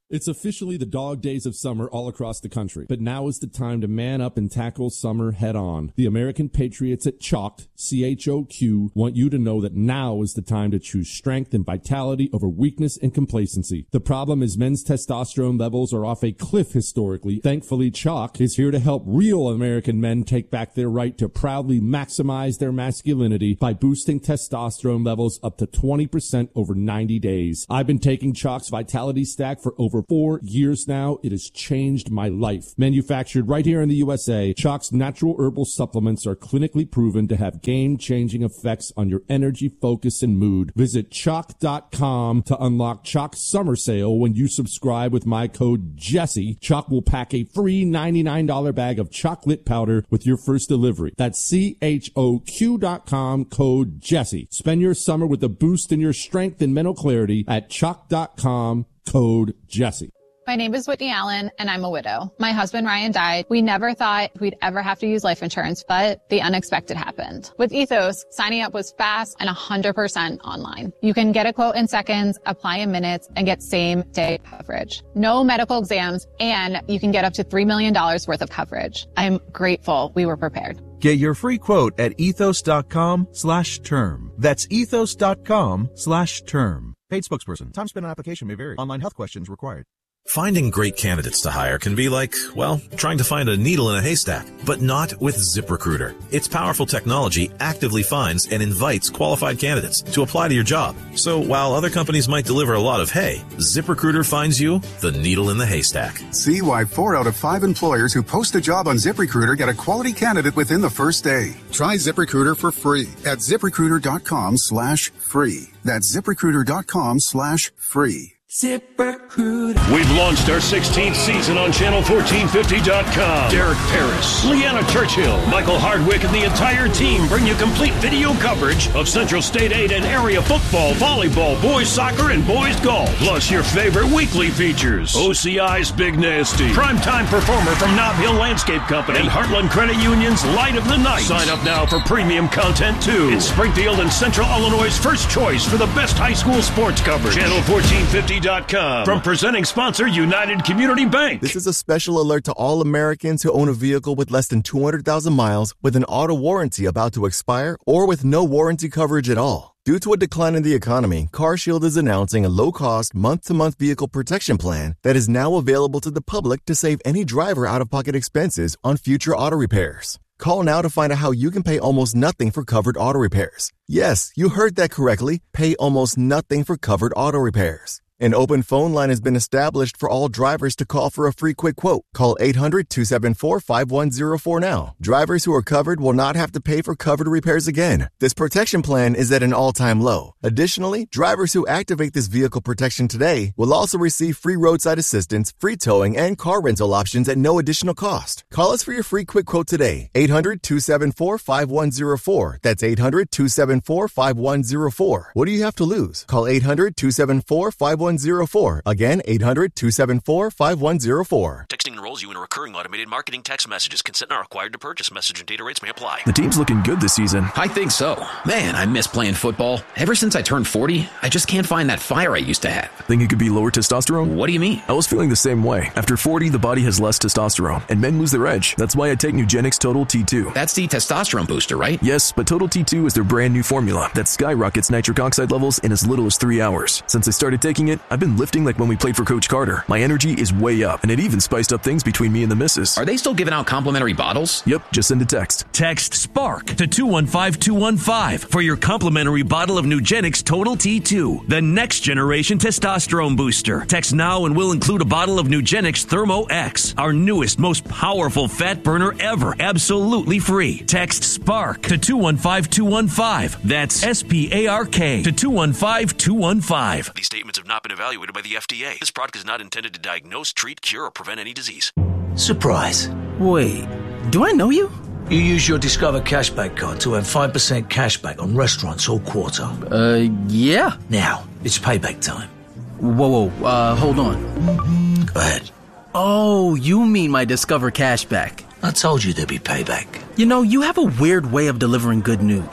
It's officially the dog days of summer all across the country, but now is the time to man up and tackle summer head on. The American Patriots at Chalk, CHOQ, want you to know that now is the time to choose strength and vitality over weakness and complacency. The problem is men's testosterone levels are off a cliff historically. Thankfully, Chalk is here to help real American men take back their right to proudly maximize their masculinity by boosting testosterone levels up to 20% over 90 days. I've been taking Chalk's Vitality Stack for over 4 years now. It has changed my life. Manufactured right here in the USA, Chalk's natural herbal supplements are clinically proven to have game-changing effects on your energy, focus, and mood. Visit Chalk.com to unlock Chalk's summer sale when you subscribe with my code Jesse. Chalk will pack a free $99 bag of chocolate powder with your first delivery. That's CHOQ.com, code Jesse. Spend your summer with a boost in your strength and mental clarity at Chalk.com, code Jesse. My name is Whitney Allen, and I'm a widow. My husband, Ryan, died. We never thought we'd ever have to use life insurance, but the unexpected happened. With Ethos, signing up was fast and 100% online. You can get a quote in seconds, apply in minutes, and get same-day coverage. No medical exams, and you can get up to $3 million worth of coverage. I'm grateful we were prepared. Get your free quote at ethos.com/term. That's ethos.com/term. Paid spokesperson. Time spent on application may vary. Online health questions required. Finding great candidates to hire can be like, well, trying to find a needle in a haystack, but not with ZipRecruiter. Its powerful technology actively finds and invites qualified candidates to apply to your job. So while other companies might deliver a lot of hay, ZipRecruiter finds you the needle in the haystack. See why 4 out of 5 employers who post a job on ZipRecruiter get a quality candidate within the first day. Try ZipRecruiter for free at ZipRecruiter.com/free. That's ZipRecruiter.com/free. ZipRecruiter. We've launched our 16th season on Channel1450.com. Derek Paris, Leanna Churchill, Michael Hardwick, and the entire team bring you complete video coverage of Central State 8 and area football, volleyball, boys soccer, and boys golf. Plus your favorite weekly features. OCI's Big Nasty, primetime performer from Nob Hill Landscape Company, and Heartland Credit Union's Light of the Night. Sign up now for premium content too. It's Springfield and Central Illinois' first choice for the best high school sports coverage. Channel1450.com. From presenting sponsor United Community Bank. This is a special alert to all Americans who own a vehicle with less than 200,000 miles with an auto warranty about to expire or with no warranty coverage at all. Due to a decline in the economy, CarShield is announcing a low-cost, month-to-month vehicle protection plan that is now available to the public to save any driver out-of-pocket expenses on future auto repairs. Call now to find out how you can pay almost nothing for covered auto repairs. Yes, you heard that correctly. Pay almost nothing for covered auto repairs. An open phone line has been established for all drivers to call for a free quick quote. Call 800-274-5104 now. Drivers who are covered will not have to pay for covered repairs again. This protection plan is at an all-time low. Additionally, drivers who activate this vehicle protection today will also receive free roadside assistance, free towing, and car rental options at no additional cost. Call us for your free quick quote today. 800-274-5104. That's 800-274-5104. What do you have to lose? Call 800-274-5104. Again, 800-274-5104. Texting enrolls you in a recurring automated marketing text messages. Consent not required to purchase. Message and data rates may apply. The team's looking good this season. I think so. Man, I miss playing football. Ever since I turned 40, I just can't find that fire I used to have. Think it could be lower testosterone? What do you mean? I was feeling the same way. After 40, the body has less testosterone, and men lose their edge. That's why I take Nugenix Total T2. That's the testosterone booster, right? Yes, but Total T2 is their brand new formula that skyrockets nitric oxide levels in as little as 3 hours. Since I started taking it, I've been lifting like when we played for Coach Carter. My energy is way up, and it even spiced up things between me and the missus. Are they still giving out complimentary bottles? Yep, just send a text. Text SPARK to 215-215 for your complimentary bottle of Nugenix Total T2, the next generation testosterone booster. Text now and we'll include a bottle of Nugenix Thermo X, our newest, most powerful fat burner ever, absolutely free. Text SPARK to 215-215. That's SPARK to 215-215. These statements have not been evaluated by the FDA. This product is not intended to diagnose, treat, cure, or prevent any disease. Surprise. Wait, do I know you? You use your Discover Cashback card to earn 5% cashback on restaurants all quarter. Yeah. Now, it's payback time. Whoa, hold on. Go ahead. Oh, you mean my Discover Cashback. I told you there'd be payback. You know, you have a weird way of delivering good news.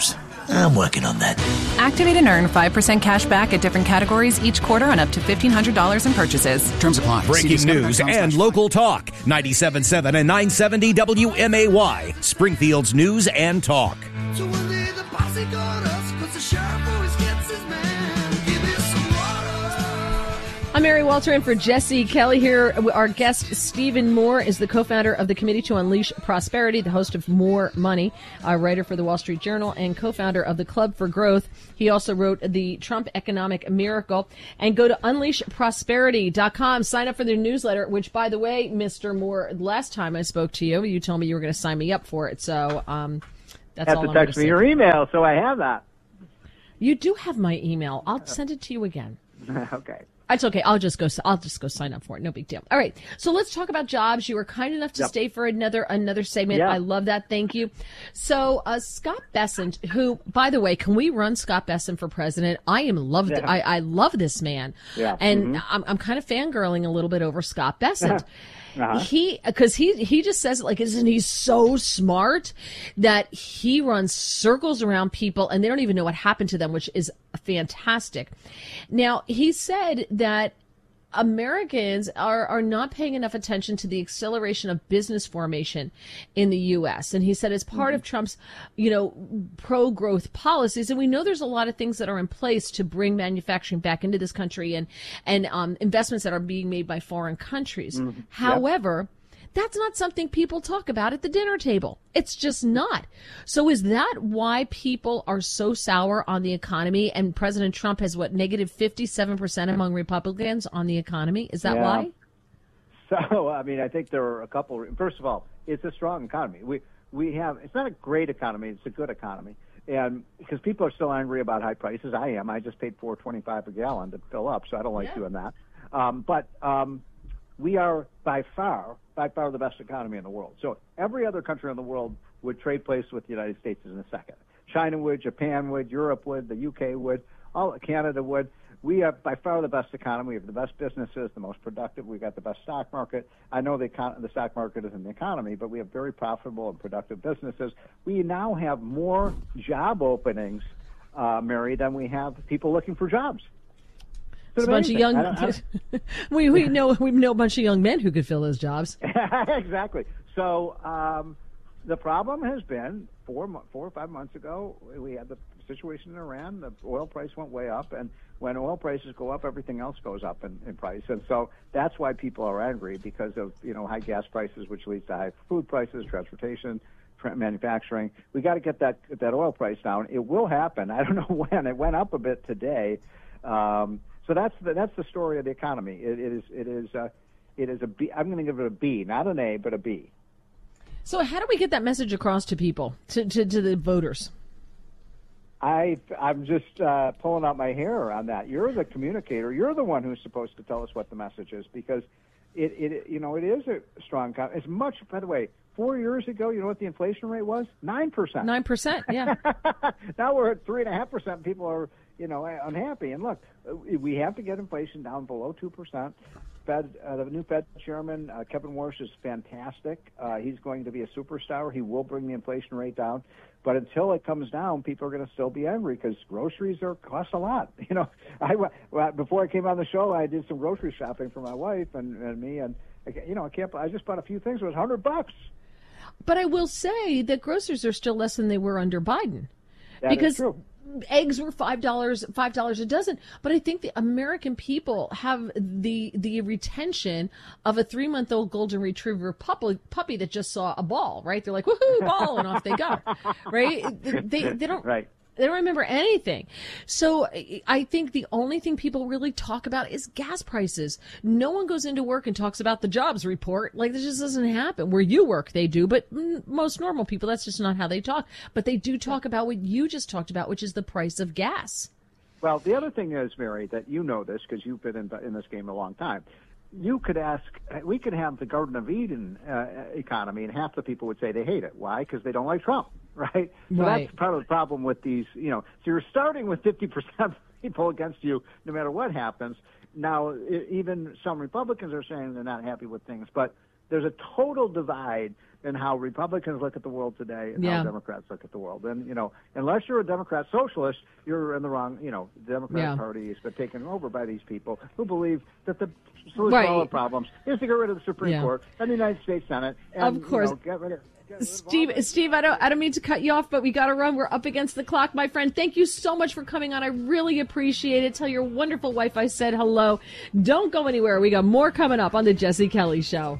I'm working on that. Activate and earn 5% cash back at different categories each quarter on up to $1,500 in purchases. Terms apply. Breaking news and local talk. 97.7 and 970 WMAY. Springfield's News and Talk. So one day the posse got us, 'cause the sheriff always gets his man. Give me some water. I'm Mary Walter in for Jesse Kelly here. Our guest, Stephen Moore, is the co-founder of the Committee to Unleash Prosperity, the host of More Money, a writer for the Wall Street Journal, and co-founder of the Club for Growth. He also wrote The Trump Economic Miracle. And go to unleashprosperity.com. Sign up for their newsletter, which, by the way, Mr. Moore, last time I spoke to you, you told me you were going to sign me up for it. So that's all I'm going to say. Have to text me your email, so I have that. You do have my email. I'll send it to you again. Okay. It's okay. I'll just go sign up for it. No big deal. All right. So let's talk about jobs. You were kind enough to stay for another segment. Yeah. I love that. Thank you. So Scott Bessent, who, by the way, can we run Scott Bessent for president? I love this man. Yeah. And I'm kind of fangirling a little bit over Scott Bessent. He just says it like, isn't he so smart that he runs circles around people and they don't even know what happened to them, which is fantastic. Now, he said that Americans are not paying enough attention to the acceleration of business formation in the U.S. And he said it's part of Trump's, pro-growth policies. And we know there's a lot of things that are in place to bring manufacturing back into this country and investments that are being made by foreign countries. However, that's not something people talk about at the dinner table. It's just not. So is that why people are so sour on the economy? And President Trump has negative 57% among Republicans on the economy? Is that why? So, I mean, I think there are a couple. First of all, it's a strong economy. We have, it's not a great economy. It's a good economy. And because people are still angry about high prices, I am. I just paid $4.25 a gallon to fill up, so I don't like doing that. But we are by far the best economy in the world. So every other country in the world would trade places with the United States in a second. China would, Japan would, Europe would, the UK would, Canada would. We have by far the best economy. We have the best businesses, the most productive. We've got the best stock market. I know the stock market isn't the economy, but we have very profitable and productive businesses. We now have more job openings, Mary, than we have people looking for jobs. It's a bunch of young. we know a bunch of young men who could fill those jobs. Exactly. So the problem has been 4 or 5 months ago we had the situation in Iran. The oil price went way up, and when oil prices go up, everything else goes up in price. And so that's why people are angry, because of high gas prices, which leads to high food prices, transportation, manufacturing. We got to get that oil price down. It will happen. I don't know when. It went up a bit today. So that's the story of the economy. It is a B. I'm going to give it a B, not an A, but a B. So how do we get that message across to people, to the voters? I'm just pulling out my hair on that. You're the communicator. You're the one who's supposed to tell us what the message is, because it is a strong. It's much. By the way, 4 years ago, you know what the inflation rate was? 9%. 9%. Yeah. Now we're at 3.5%. People are unhappy. And look, we have to get inflation down below 2%. The new Fed chairman, Kevin Warsh, is fantastic. He's going to be a superstar. He will bring the inflation rate down. But until it comes down, people are going to still be angry because groceries cost a lot. Before I came on the show, I did some grocery shopping for my wife and me, and I just bought a few things. It was $100. But I will say that groceries are still less than they were under Biden. That is true. Eggs were $5 a dozen. But I think the American people have the retention of a 3-month-old golden retriever puppy that just saw a ball, right? They're like, woohoo, ball, and off they go, right? They don't. Right. They don't remember anything. So I think the only thing people really talk about is gas prices. No one goes into work and talks about the jobs report. Like, this just doesn't happen. Where you work, they do, but most normal people, that's just not how they talk. But they do talk about what you just talked about, which is the price of gas. Well, the other thing is, Mary, that you know this because you've been in this game a long time. We could have the Garden of Eden economy, and half the people would say they hate it. Why? Because they don't like Trump, right? So that's part of the problem with these, so you're starting with 50% people against you no matter what happens. Now, even some Republicans are saying they're not happy with things, but there's a total divide in how Republicans look at the world today and how Democrats look at the world. And, unless you're a Democrat socialist, you're in the wrong, the Democrat Party has been taken over by these people who believe that the solution to all the problems is to get rid of the Supreme Court and the United States Senate and, of course. Get rid of Steve, I don't mean to cut you off, but we got to run. We're up against the clock, my friend. Thank you so much for coming on. I really appreciate it. Tell your wonderful wife I said hello. Don't go anywhere. We got more coming up on the Jesse Kelly Show.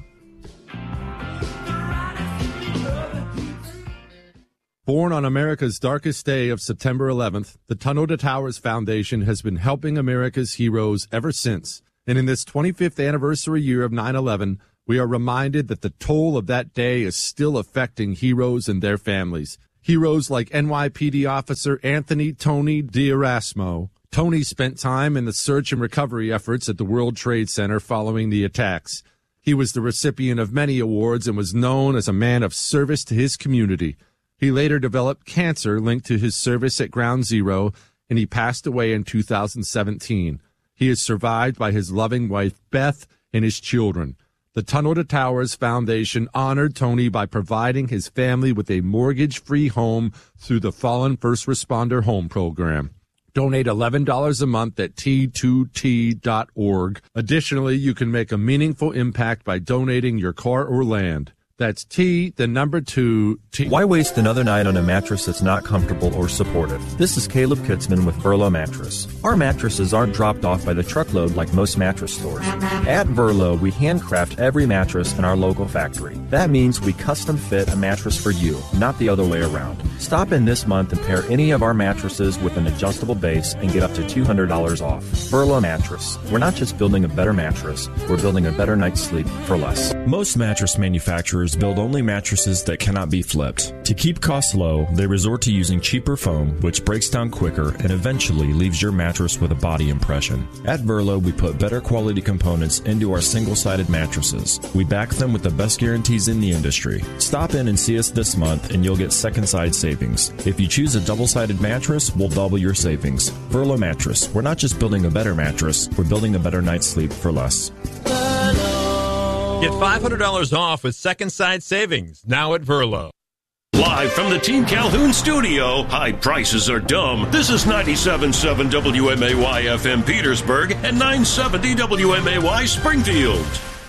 Born on America's darkest day of September 11th, the Tunnel to Towers Foundation has been helping America's heroes ever since. And in this 25th anniversary year of 9/11, we are reminded that the toll of that day is still affecting heroes and their families. Heroes like NYPD officer Anthony Tony D'Erasmo. Tony spent time in the search and recovery efforts at the World Trade Center following the attacks. He was the recipient of many awards and was known as a man of service to his community. He later developed cancer linked to his service at Ground Zero, and he passed away in 2017. He is survived by his loving wife, Beth, and his children. The Tunnel to Towers Foundation honored Tony by providing his family with a mortgage-free home through the Fallen First Responder Home Program. Donate $11 a month at T2T.org. Additionally, you can make a meaningful impact by donating your car or land. That's T, the number 2, T. Why waste another night on a mattress that's not comfortable or supportive? This is Caleb Kitzman with Verlo Mattress. Our mattresses aren't dropped off by the truckload like most mattress stores. At Verlo, we handcraft every mattress in our local factory. That means we custom fit a mattress for you, not the other way around. Stop in this month and pair any of our mattresses with an adjustable base and get up to $200 off. Verlo Mattress. We're not just building a better mattress, we're building a better night's sleep for less. Most mattress manufacturers build only mattresses that cannot be flipped. To keep costs low, they resort to using cheaper foam, which breaks down quicker and eventually leaves your mattress with a body impression. At Verlo, we put better quality components into our single-sided mattresses. We back them with the best guarantees in the industry. Stop in and see us this month and you'll get second-side savings. If you choose a double-sided mattress, we'll double your savings. Verlo Mattress. We're not just building a better mattress, we're building a better night's sleep for less. Get $500 off with second side savings now at Verlo. Live from the Team Calhoun studio, high prices are dumb. This is 97.7 WMAY FM Petersburg and 970 WMAY Springfield.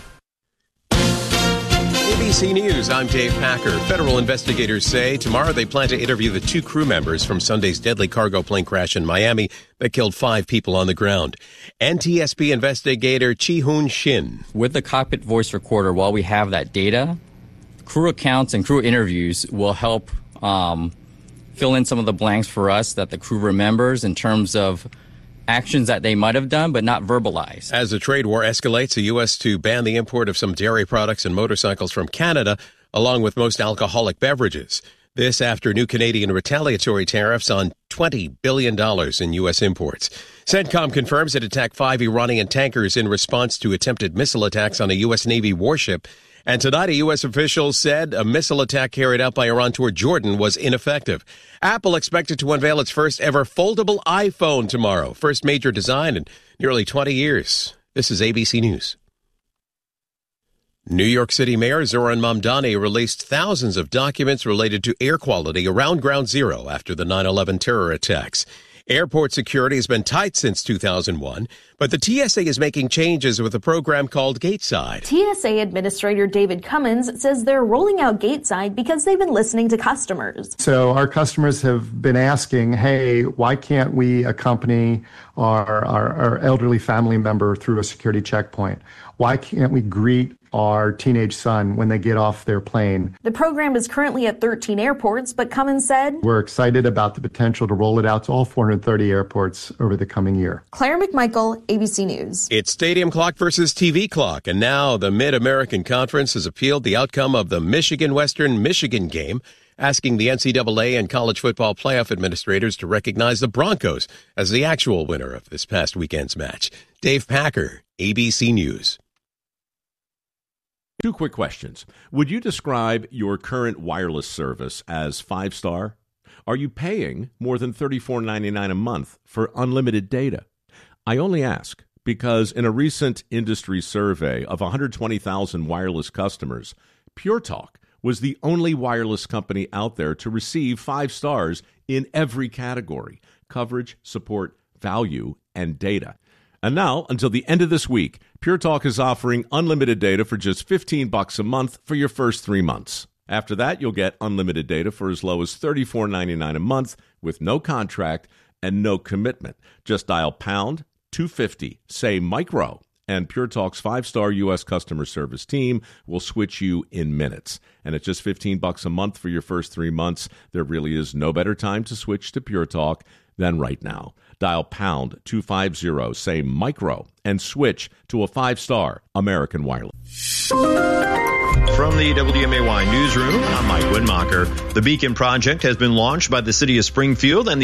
ABC News, I'm Dave Packer. Federal investigators say tomorrow they plan to interview the 2 crew members from Sunday's deadly cargo plane crash in Miami that killed 5 people on the ground. NTSB investigator Chi-Hoon Shin. With the cockpit voice recorder, while we have that data, crew accounts and crew interviews will help fill in some of the blanks for us that the crew remembers in terms of actions that they might have done but not verbalized. As the trade war escalates, the U.S. to ban the import of some dairy products and motorcycles from Canada, along with most alcoholic beverages. This after new Canadian retaliatory tariffs on $20 billion in U.S. imports. CENTCOM confirms it attacked 5 Iranian tankers in response to attempted missile attacks on a U.S. Navy warship. And tonight, a U.S. official said a missile attack carried out by Iran toward Jordan was ineffective. Apple expected to unveil its first ever foldable iPhone tomorrow. First major design in nearly 20 years. This is ABC News. New York City Mayor Zoran Mamdani released thousands of documents related to air quality around Ground Zero after the 9/11 terror attacks. Airport security has been tight since 2001, but the TSA is making changes with a program called Gateside. TSA Administrator David Cummins says they're rolling out Gateside because they've been listening to customers. So our customers have been asking, hey, why can't we accompany our elderly family member through a security checkpoint? Why can't we greet our teenage son when they get off their plane? The program is currently at 13 airports, but Cummins said, we're excited about the potential to roll it out to all 430 airports over the coming year. Claire McMichael, ABC News. It's Stadium Clock versus TV Clock, and now the Mid-American Conference has appealed the outcome of the Michigan-Western Michigan game, asking the NCAA and college football playoff administrators to recognize the Broncos as the actual winner of this past weekend's match. Dave Packer, ABC News. 2 quick questions. Would you describe your current wireless service as 5-star? Are you paying more than $34.99 a month for unlimited data? I only ask because in a recent industry survey of 120,000 wireless customers, Pure Talk was the only wireless company out there to receive 5 stars in every category: coverage, support, value, and data. And now, until the end of this week, Pure Talk is offering unlimited data for just $15 a month for your first 3 months. After that, you'll get unlimited data for as low as $34.99 a month with no contract and no commitment. Just dial pound 250, say micro, and Pure Talk's 5-star U.S. customer service team will switch you in minutes. And at just $15 a month for your first 3 months, there really is no better time to switch to Pure Talk than right now. Dial pound 250, say micro, and switch to a 5-star American Wireless. From the WMAY newsroom, I'm Mike Winmacher. The Beacon Project has been launched by the city of Springfield and the